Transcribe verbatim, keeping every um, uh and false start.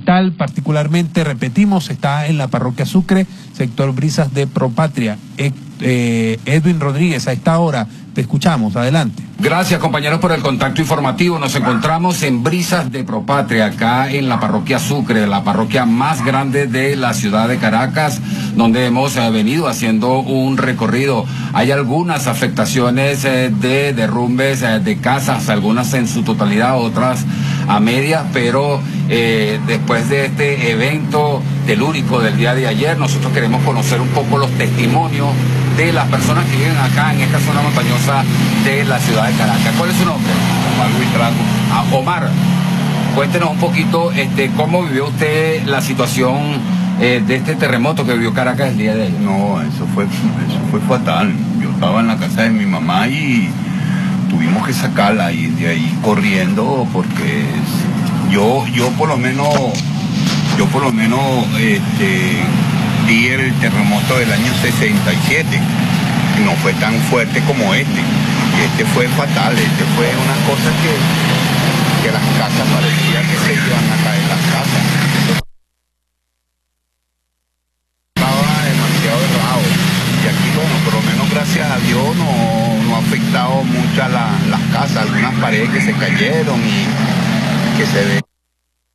capital, particularmente, repetimos, está en la parroquia Sucre, sector Brisas de Propatria. Eh, eh, Edwin Rodríguez, a esta hora te escuchamos, adelante. Gracias, compañeros, por el contacto informativo. Nos encontramos en Brisas de Propatria, acá en la parroquia Sucre, la parroquia más grande de la ciudad de Caracas, donde hemos eh, venido haciendo un recorrido. Hay algunas afectaciones eh, de derrumbes eh, de casas, algunas en su totalidad, otras a medias, pero eh, después de este evento telúrico del día de ayer, nosotros queremos conocer un poco los testimonios de las personas que viven acá en esta zona montañosa de la ciudad de Caracas. ¿Cuál es su nombre? Omar Buitrago. Ah, Omar, cuéntenos un poquito este, cómo vivió usted la situación eh, de este terremoto que vivió Caracas el día de ayer. No, eso fue, eso fue fatal. Yo estaba en la casa de mi mamá y tuvimos que sacarla y de ahí corriendo porque yo, yo por lo menos, yo por lo menos este, vi el terremoto del año sesenta y siete. No fue tan fuerte como este. Y este fue fatal, este fue una cosa que, que las casas parecía que se iban a caer las casas. Estaba demasiado errado. Y aquí, bueno, por lo menos gracias a Dios no, no ha afectado mucho a la, las casas, algunas paredes que se cayeron y que se ven.